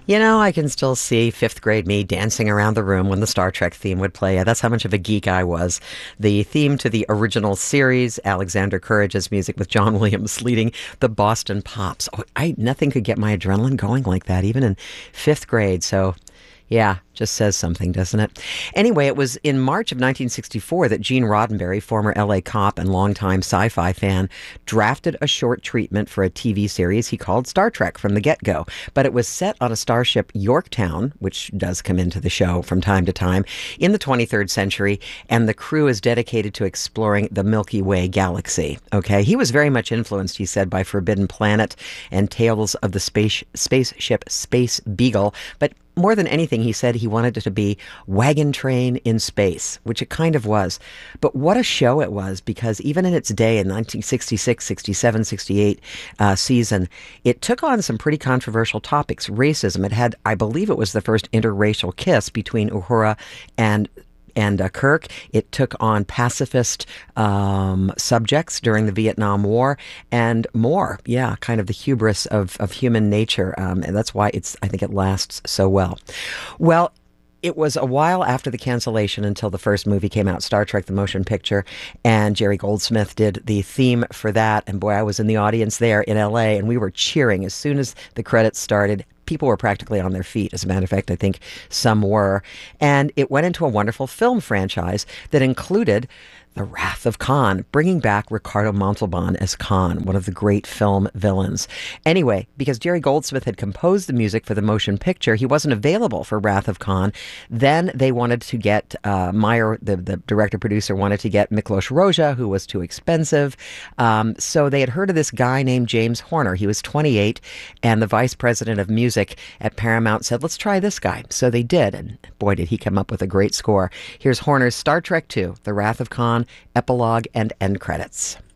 You know, I can still see fifth grade me dancing around the room when the Star Trek theme would play. That's how much of a geek I was. The theme to the original series, Alexander Courage's music with John Williams leading the Boston Pops. Nothing could get my adrenaline going like that, even in fifth grade. So, yeah, just says something, doesn't it? Anyway, it was in March of 1964 that Gene Roddenberry, former LA cop and longtime sci-fi fan, drafted a short treatment for a TV series he called Star Trek from the get-go. But it was set on a starship Yorktown, which does come into the show from time to time, in the 23rd century, and the crew is dedicated to exploring the Milky Way galaxy. Okay, he was very much influenced, he said, by Forbidden Planet and Tales of the Spaceship Space Beagle, but more than anything, he said he wanted it to be Wagon Train in space, which it kind of was. But what a show it was, because even in its day in 1966, 67, 68 season, it took on some pretty controversial topics. Racism. It had, I believe it was the first interracial kiss between Uhura and Kirk. It took on pacifist subjects during the Vietnam War and more. Yeah, kind of the hubris of human nature. And that's why I think it lasts so well. Well, it was a while after the cancellation until the first movie came out, Star Trek: The Motion Picture, and Jerry Goldsmith did the theme for that. And boy, I was in the audience there in LA, and we were cheering as soon as the credits started. People were practically on their feet. As a matter of fact, I think some were. And it went into a wonderful film franchise that included The Wrath of Khan, bringing back Ricardo Montalban as Khan, one of the great film villains. Anyway, because Jerry Goldsmith had composed the music for the motion picture, he wasn't available for Wrath of Khan. Then they wanted to get, Meyer, the director-producer, wanted to get Miklos Rozsa, who was too expensive. So they had heard of this guy named James Horner. He was 28, and the vice president of music at Paramount said, let's try this guy. So they did, and boy, did he come up with a great score. Here's Horner's Star Trek II, The Wrath of Khan, epilogue and end credits.